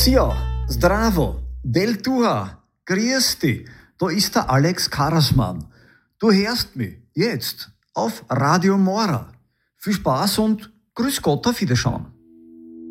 Sia, Zdravo, Deltua, grüß dich, da ist der Alex Karasmann. Du hörst mich jetzt auf Radio Mora. Viel Spaß und grüß Gott, auf Wiederschauen.